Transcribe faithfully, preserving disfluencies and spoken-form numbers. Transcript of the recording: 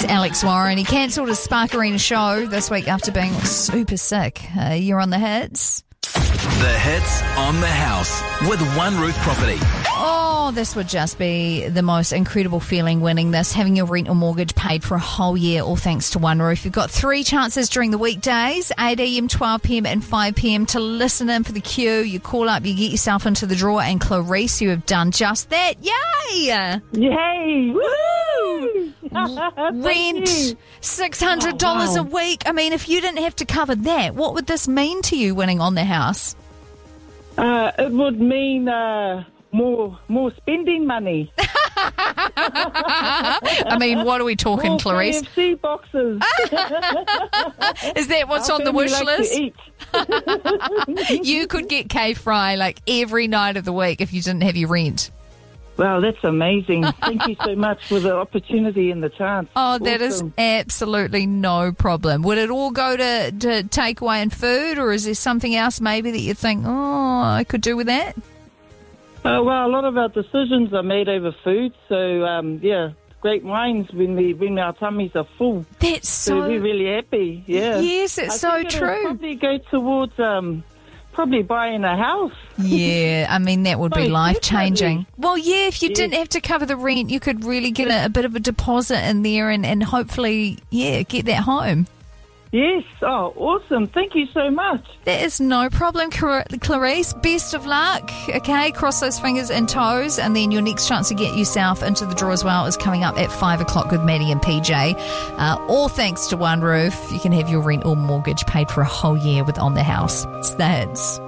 It's Alex Warren. He cancelled his Spark Arena show this week after being super sick. Uh, you're on the hits. The Hits on the House with One Roof Property. Oh, this would just be the most incredible feeling winning this, having your rent or mortgage paid for a whole year, all thanks to One Roof. You've got three chances during the weekdays, eight a.m, twelve p.m. and five p.m. to listen in for the queue. You call up, you get yourself into the draw, and Clarice, you have done just that. Yay! Yay! Woo! Rent, six hundred dollars Oh, wow. a week. I mean, if you didn't have to cover that, what would this mean to you winning on the house? Uh, it would mean uh, more more spending money. I mean, what are we talking, More Clarice? K F C boxes. Is that what's Our on the family wish likes to list? eat. You could get K-Fry like every night of the week if you didn't have your rent. Wow, that's amazing. Thank you so much for the opportunity and the chance. Oh, that is Awesome. absolutely no problem. Would it all go to, to takeaway and food, or is there something else maybe that you think, oh, I could do with that? Uh, well, a lot of our decisions are made over food, so um, yeah, great minds when we when our tummies are full. That's So, so... we're really happy. Yeah. Yes, it's I so think it'll true. Probably go towards um, probably buying a house. Yeah, I mean, that would be Most life-changing. definitely. Well, yeah, if you Yes. didn't have to cover the rent, you could really get a, a bit of a deposit in there and, and hopefully, yeah, get that home. Yes. Oh, awesome. Thank you so much. That is no problem, Clar- Clarice. Best of luck, okay? Cross those fingers and toes, and then your next chance to get yourself into the draw as well is coming up at five o'clock with Maddie and P J. Uh, all thanks to One Roof. You can have your rent or mortgage paid for a whole year with On The House. It's the Hits.